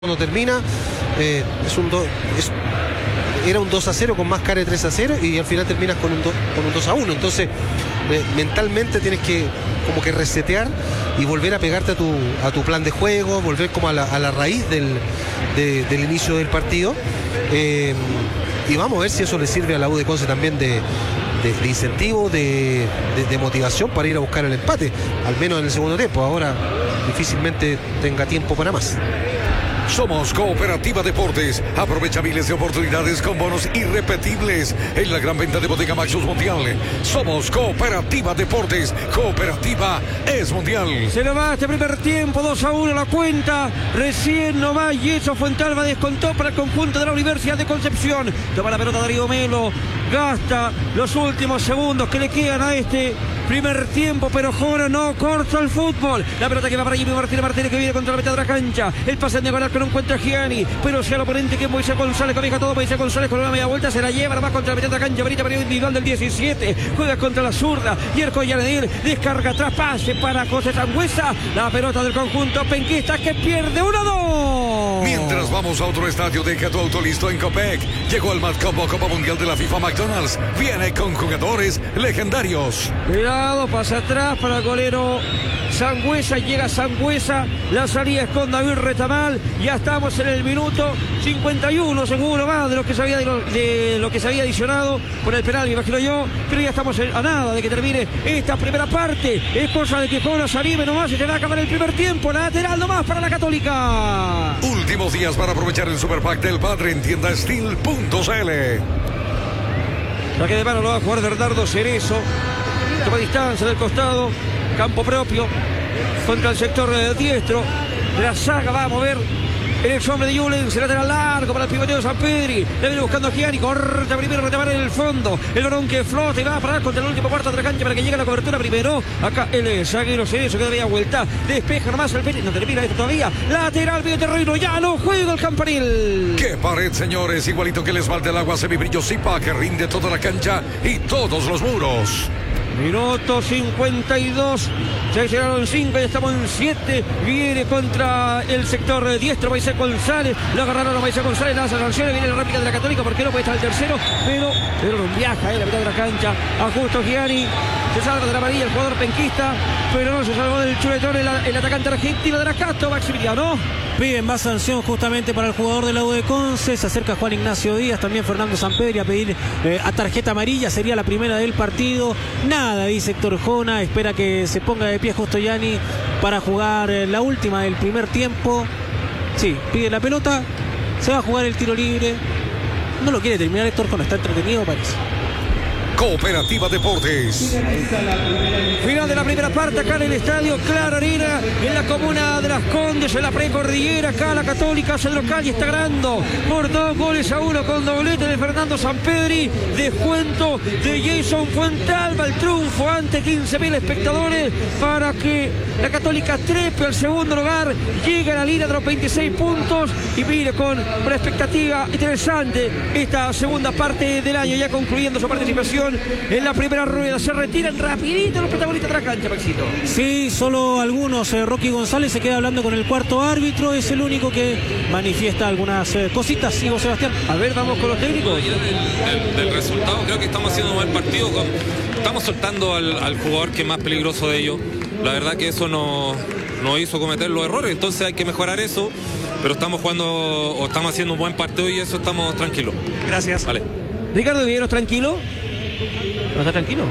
Cuando termina, era un 2-0 con más cara de 3-0 y al final terminas con un 2-1. Entonces, mentalmente tienes que como que resetear y volver a pegarte a tu plan de juego, volver como a la raíz del inicio del partido. Y vamos a ver si eso le sirve a la U de Conce también de incentivo, de motivación para ir a buscar el empate, al menos en el segundo tiempo. Ahora difícilmente tenga tiempo para más. Somos Cooperativa Deportes. Aprovecha miles de oportunidades con bonos irrepetibles en la gran venta de Bodega Maxus Mundial. Somos Cooperativa Deportes. Cooperativa es mundial. Se lo va este primer tiempo, 2-1 la cuenta. Recién nomás Yeso Fuentalba descontó para el conjunto de la Universidad de Concepción. Toma la pelota Darío Melo. Gasta los últimos segundos que le quedan a este primer tiempo, pero Jona no corta el fútbol. La pelota que va para Jimmy Martínez que viene contra la mitad de la cancha. El pase en diagonal con un cuenta Gianni, pero sea el oponente que es Moisés González, comienza todo Moisés González con una media vuelta, se la lleva nomás contra la mitad de la cancha. Benita periodo individual del 17, juega contra la zurda. Yerko Yanedil descarga atrás, pase para José Sangüesa. La pelota del conjunto penquista que pierde 1-2. Mientras vamos a otro estadio, deja tu auto listo en Copec. Llegó el Matcombo Copa Mundial de la FIFA McDonald's. Viene con jugadores legendarios. Cuidado, pasa atrás para el golero Sangüesa, llega Sangüesa, la salida es con David Retamal. Ya estamos en el minuto 51, seguro más de lo que se había adicionado por el penal, me imagino yo, pero ya estamos a nada de que termine esta primera parte. Es cosa de que Jona se anime nomás y se va a acabar el primer tiempo. Lateral nomás para la Católica. Últimos días para aprovechar el Super Pack del Padre en tiendasteel.cl. Saque de mano lo va a jugar Bernardo Cerezo. Toma distancia del costado, campo propio contra el sector diestro. La saga va a mover el hombre de Julens, lateral largo para el pivoteo de Sampedri. Le viene buscando a Gianni, corta primero, retamar en el fondo. El balón que flota y va a parar contra el último cuarto de la cancha para que llegue a la cobertura primero. Acá el zaguero Cerezo que debía vuelta. Despeja nomás el Pérez, no termina esto todavía. Lateral, medio terreno, ya no juega el Campanil. ¡Qué pared, señores! Igualito que el esmalte del agua semibrillo Zipa que rinde toda la cancha y todos los muros. Minuto 52, se llegaron 5 y estamos en 7. Viene contra el sector diestro Moisés González, lo agarraron a Moisés González, lanza sanciones, viene la réplica de la Católica porque no puede estar el tercero, pero no viaja en la mitad de la cancha. A Justo Gianni, se salva de la amarilla el jugador penquista, pero no se salvó del chuletón el atacante argentino de la Cato, Maximiliano. Piden más sanción justamente para el jugador de la U de Conce. Se acerca Juan Ignacio Díaz, también Fernando Sampedri a pedir a tarjeta amarilla, sería la primera del partido. Nada, dice Héctor Jona, espera que se ponga de pie Justo Gianni para jugar la última del primer tiempo. Sí, pide la pelota, se va a jugar el tiro libre. No lo quiere terminar Héctor Jona, está entretenido parece. Cooperativa Deportes. Final de la primera parte acá en el estadio Clara Arena, en la comuna de Las Condes, en la precordillera. Acá la Católica hace local y está ganando por 2-1 con doblete de Fernando Sampedri. Descuento de Jason Fuentalba. El triunfo ante 15.000 espectadores para que la Católica trepe al segundo lugar. Llega a la línea de los 26 puntos y mire con una expectativa interesante esta segunda parte del año, ya concluyendo su participación en la primera rueda. Se retiran rapidito los protagonistas de la cancha, Maxito. Sí, solo algunos. Rocky González se queda hablando con el cuarto árbitro, es el único que manifiesta algunas cositas. Sigo, Sebastián. A ver, vamos con los técnicos. Del resultado, creo que estamos haciendo un buen partido. Estamos soltando al jugador que es más peligroso de ellos. La verdad que eso nos hizo cometer los errores, entonces hay que mejorar eso. Pero estamos jugando, o estamos haciendo un buen partido y eso estamos tranquilos. Gracias. Vale. Ricardo Viveros, tranquilo. ¿No está tranquilo?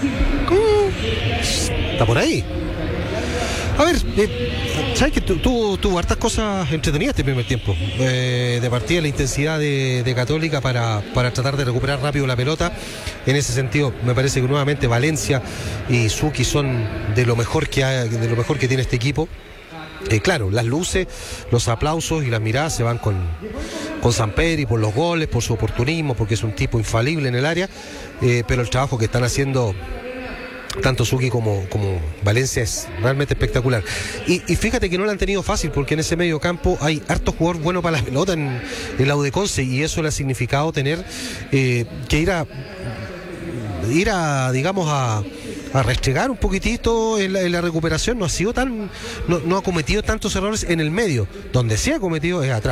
Está por ahí. A ver, ¿sabes que tuvo hartas cosas entretenidas este primer tiempo? De partida la intensidad de Católica para tratar de recuperar rápido la pelota. En ese sentido, me parece que nuevamente Valencia y Suki son de lo mejor que tiene este equipo. Claro, las luces, los aplausos y las miradas se van con Sampedri por los goles, por su oportunismo, porque es un tipo infalible en el área, pero el trabajo que están haciendo tanto Suki como Valencia es realmente espectacular. Y fíjate que no lo han tenido fácil, porque en ese medio campo hay harto jugador bueno para la pelota en la U de Conce, y eso le ha significado tener que ir a digamos a restregar un poquitito en la recuperación, no ha sido no ha cometido tantos errores en el medio, donde sí ha cometido es atrás.